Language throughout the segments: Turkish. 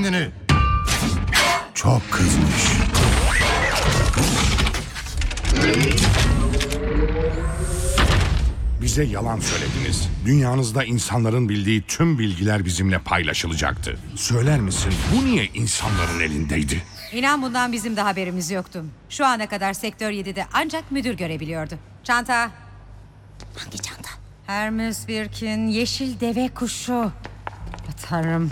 kendini. Çok kızmış. Bize yalan söylediniz. Dünyanızda insanların bildiği tüm bilgiler bizimle paylaşılacaktı. Söyler misin, bu niye insanların elindeydi? İnan bundan bizim de haberimiz yoktu. Şu ana kadar Sektör 7'de ancak müdür görebiliyordu. Çanta. Hangi çanta? Hermes Birkin, yeşil deve kuşu. Ya Tanrım.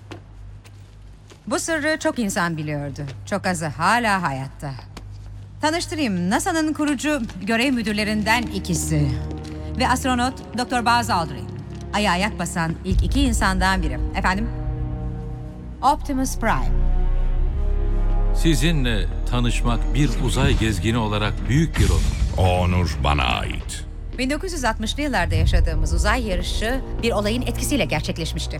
Bu sırrı çok insan biliyordu. Çok azı hala hayatta. Tanıştırayım, NASA'nın kurucu görev müdürlerinden ikisi. Ve astronot Dr. Buzz Aldrin. Ay'a ayak basan ilk iki insandan biri. Efendim? Optimus Prime. Sizinle tanışmak bir uzay gezgini olarak büyük bir onur. O onur bana ait. 1960'lı yıllarda yaşadığımız uzay yarışı bir olayın etkisiyle gerçekleşmişti.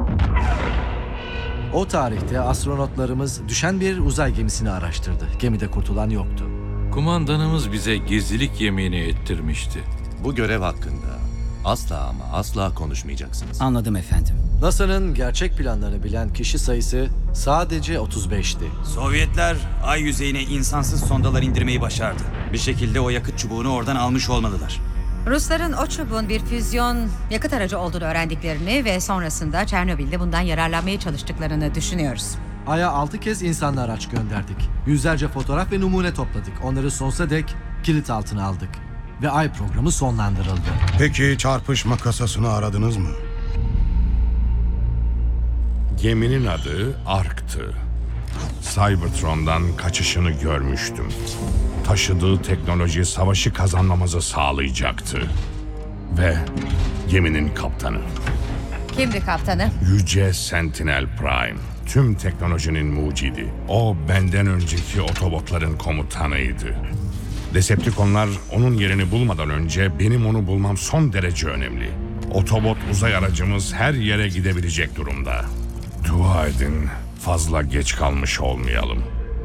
O tarihte astronotlarımız düşen bir uzay gemisini araştırdı. Gemide kurtulan yoktu. Kumandanımız bize gizlilik yemini ettirmişti. Bu görev hakkında asla ama asla konuşmayacaksınız. Anladım efendim. NASA'nın gerçek planlarını bilen kişi sayısı sadece 35'ti. Sovyetler ay yüzeyine insansız sondalar indirmeyi başardı. Bir şekilde o yakıt çubuğunu oradan almış olmalılar. Rusların o çubuğun bir füzyon yakıt aracı olduğunu öğrendiklerini ve sonrasında Çernobil'de bundan yararlanmaya çalıştıklarını düşünüyoruz. Ay'a 6 kez insanlı araç gönderdik. Yüzlerce fotoğraf ve numune topladık. Onları sonsuza dek kilit altına aldık. Ve Ay programı sonlandırıldı. Peki çarpışma kasasını aradınız mı? Geminin adı Ark'tı. Cybertron'dan kaçışını görmüştüm. Taşıdığı teknoloji savaşı kazanmamızı sağlayacaktı. Ve geminin kaptanı. Kimdi kaptanı? Yüce Sentinel Prime. Tüm teknolojinin mucidi. O benden önceki Autobotların komutanıydı. Decepticonlar onun yerini bulmadan önce benim onu bulmam son derece önemli. Autobot uzay aracımız her yere gidebilecek durumda. Dua edin, fazla geç kalmış olmayalım.